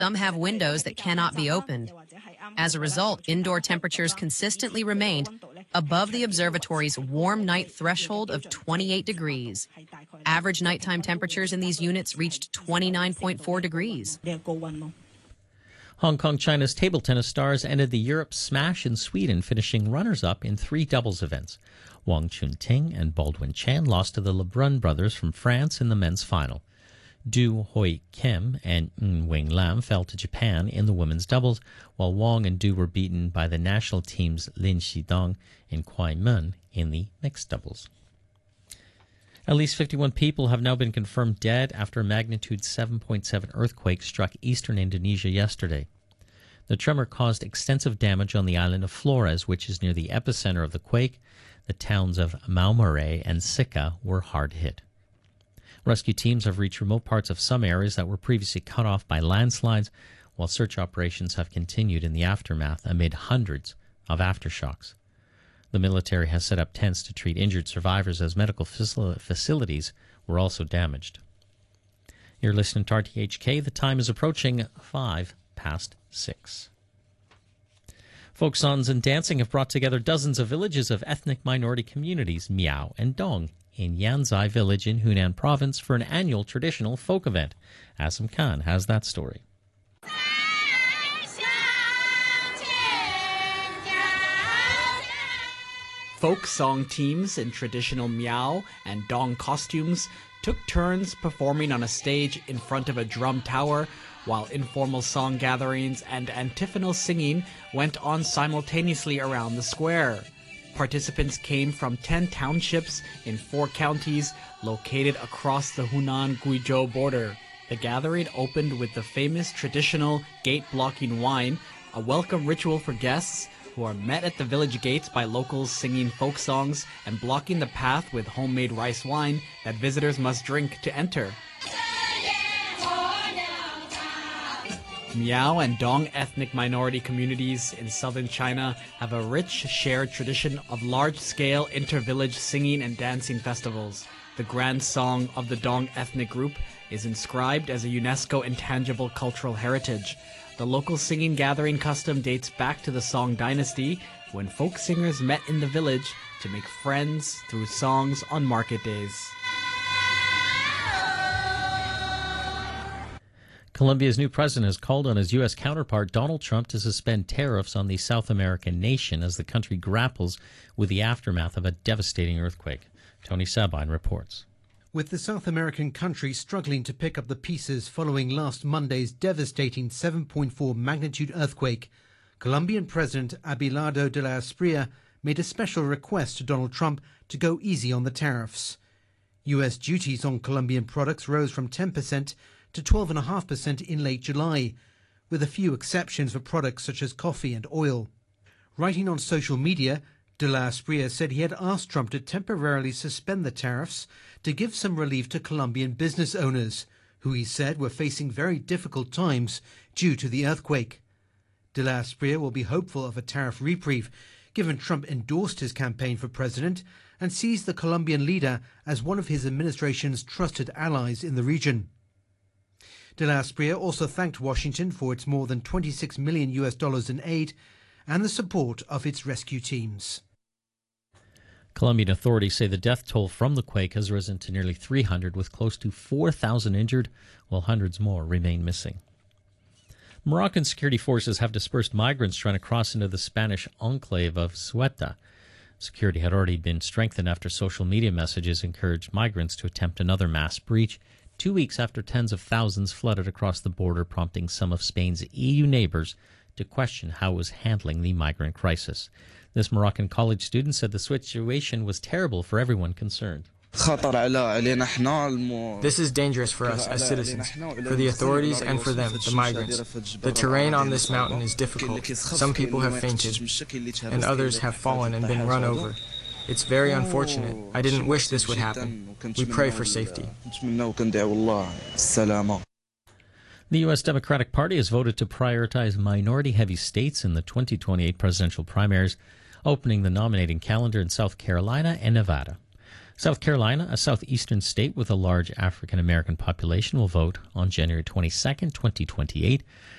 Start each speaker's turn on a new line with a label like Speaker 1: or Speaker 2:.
Speaker 1: Some have windows that cannot be opened. As a result, indoor temperatures consistently remained above the observatory's warm night threshold of 28 degrees. Average nighttime temperatures in these units reached 29.4 degrees.
Speaker 2: Hong Kong China's table tennis stars ended the Europe Smash in Sweden, finishing runners-up in 3 doubles events. Wang Chunting and Baldwin Chan lost to the Lebrun brothers from France in the men's final. Du Hui Kim and Ng Wing Lam fell to Japan in the women's doubles, while Wang and Du were beaten by the national team's Lin Xidong and Kuai Mun in the mixed doubles. At least 51 people have now been confirmed dead after a magnitude 7.7 earthquake struck eastern Indonesia yesterday. The tremor caused extensive damage on the island of Flores, which is near the epicenter of the quake. The towns of Maumaray and Sika were hard hit. Rescue teams have reached remote parts of some areas that were previously cut off by landslides, while search operations have continued in the aftermath amid hundreds of aftershocks. The military has set up tents to treat injured survivors as medical facilities were also damaged. You're listening to RTHK. The time is approaching 6:05. Folk songs and dancing have brought together dozens of villages of ethnic minority communities, Miao and Dong, in Yanzai village in Hunan province for an annual traditional folk event. Asim Khan has that story.
Speaker 3: Folk song teams in traditional Miao and Dong costumes took turns performing on a stage in front of a drum tower, while informal song gatherings and antiphonal singing went on simultaneously around the square. Participants came from 10 townships in 4 counties located across the Hunan-Guizhou border. The gathering opened with the famous traditional gate-blocking wine, a welcome ritual for guests who are met at the village gates by locals singing folk songs and blocking the path with homemade rice wine that visitors must drink to enter. Miao and Dong ethnic minority communities in southern China have a rich shared tradition of large-scale inter-village singing and dancing festivals. The grand song of the Dong ethnic group is inscribed as a UNESCO intangible cultural heritage. The local singing gathering custom dates back to the Song dynasty, when folk singers met in the village to make friends through songs on market days.
Speaker 2: Colombia's new president has called on his U.S. counterpart Donald Trump to suspend tariffs on the South American nation as the country grapples with the aftermath of a devastating earthquake. Tony Sabine reports.
Speaker 4: With the South American country struggling to pick up the pieces following last Monday's devastating 7.4 magnitude earthquake, Colombian President Abelardo de la Espriella made a special request to Donald Trump to go easy on the tariffs. U.S. duties on Colombian products rose from 10% to 12.5% in late July, with a few exceptions for products such as coffee and oil. Writing on social media, de la Espriella said he had asked Trump to temporarily suspend the tariffs to give some relief to Colombian business owners, who he said were facing very difficult times due to the earthquake. De la Espriella will be hopeful of a tariff reprieve, given Trump endorsed his campaign for president and sees the Colombian leader as one of his administration's trusted allies in the region. De la Espriella also thanked Washington for its more than $26 million in aid and the support of its rescue teams.
Speaker 2: Colombian authorities say the death toll from the quake has risen to nearly 300, with close to 4,000 injured, while hundreds more remain missing. Moroccan security forces have dispersed migrants trying to cross into the Spanish enclave of Ceuta. Security had already been strengthened after social media messages encouraged migrants to attempt another mass breach, 2 weeks after tens of thousands flooded across the border, prompting some of Spain's EU neighbors to question how it was handling the migrant crisis. This Moroccan college student said the situation was terrible for everyone concerned.
Speaker 5: This is dangerous for us as citizens, for the authorities and for them, the migrants. The terrain on this mountain is difficult. Some people have fainted, and others have fallen and been run over. It's very unfortunate. I didn't wish this would happen. We pray for safety.
Speaker 2: The U.S. Democratic Party has voted to prioritize minority-heavy states in the 2028 presidential primaries, opening the nominating calendar in South Carolina and Nevada. South Carolina, a southeastern state with a large African American population, will vote on January 22, 2028,